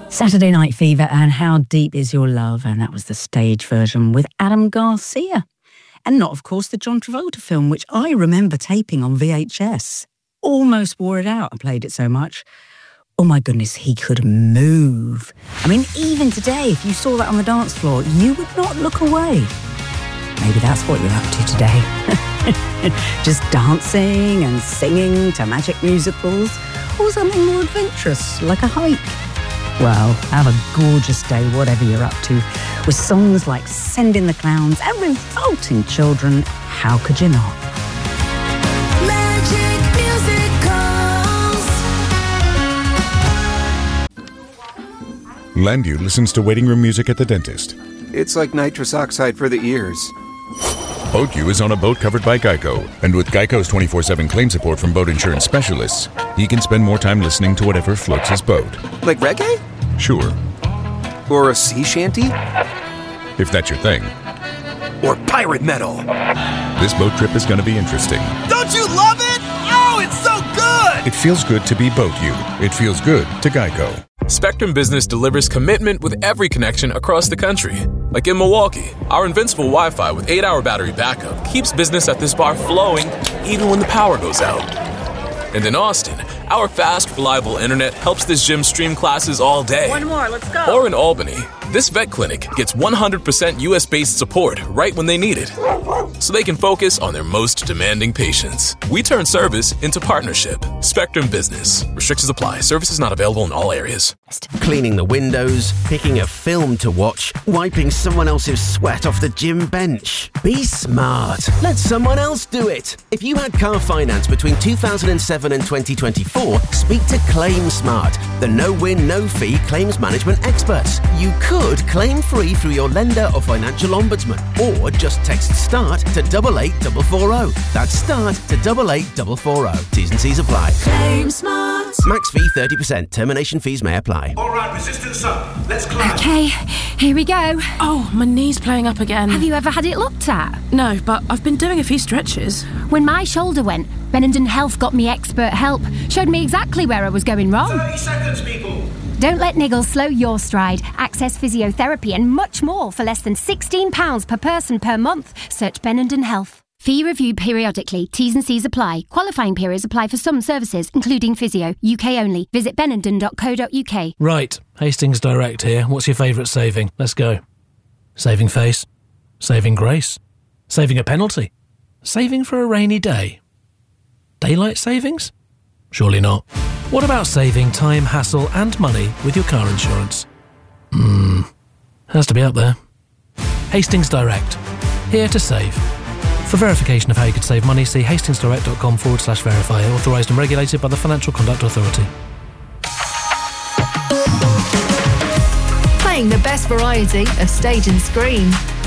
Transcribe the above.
Saturday Night Fever and How Deep Is Your Love, and that was the stage version with Adam Garcia. And not, of course, the John Travolta film, which I remember taping on VHS. Almost wore it out, I played it so much. Oh my goodness, he could move. I mean, even today, if you saw that on the dance floor, you would not look away. Maybe that's what you're up to today. Just dancing and singing to magic musicals, or something more adventurous, like a hike. Well, have a gorgeous day, whatever you're up to, with songs like Send in the Clowns and Revolting Children. How could you not? Magic musicals. Landu listens to waiting room music at the dentist. It's like nitrous oxide for the ears. BoatU is on a boat covered by Geico, and with Geico's 24/7 claim support from boat insurance specialists, he can spend more time listening to whatever floats his boat. Like reggae? Sure. Or a sea shanty? If that's your thing. Or pirate metal? This boat trip is going to be interesting. Don't you love it? Oh, it's so good! It feels good to be BoatU. It feels good to Geico. Spectrum Business delivers commitment with every connection across the country. Like in Milwaukee, our invincible Wi-Fi with 8-hour battery backup keeps business at this bar flowing even when the power goes out. And in Austin, our fast, reliable internet helps this gym stream classes all day. One more, let's go. Or in Albany, this vet clinic gets 100% US-based support right when they need it, so they can focus on their most demanding patients. We turn service into partnership. Spectrum Business. Restrictions apply. Services not available in all areas. Cleaning the windows, picking a film to watch, wiping someone else's sweat off the gym bench. Be smart. Let someone else do it. If you had car finance between 2007 and 2024, speak to ClaimSmart, the no-win, no-fee claims management experts. You could claim free through your lender or financial ombudsman, or just text START to 88440. That's START to 88440. T's and C's apply. Claim Smart. Max fee 30%. Termination fees may apply. All right, resistance up. Let's climb. Okay, here we go. Oh, my knee's playing up again. Have you ever had it looked at? No, but I've been doing a few stretches. When my shoulder went, Benenden Health got me expert help. Showed me exactly where I was going wrong. 30 seconds, people. Don't let niggles slow your stride. Access physiotherapy and much more for less than £16 per person per month. Search Benenden Health. Fee reviewed periodically. T's and C's apply. Qualifying periods apply for some services, including physio. UK only. Visit benenden.co.uk. Right, Hastings Direct here. What's your favourite saving? Let's go. Saving face. Saving grace. Saving a penalty. Saving for a rainy day. Daylight savings? Surely not. What about saving time, hassle and money with your car insurance? Has to be up there. Hastings Direct. Here to save. For verification of how you could save money, see hastingsdirect.com/verify. Authorised and regulated by the Financial Conduct Authority. Playing the best variety of stage and screen.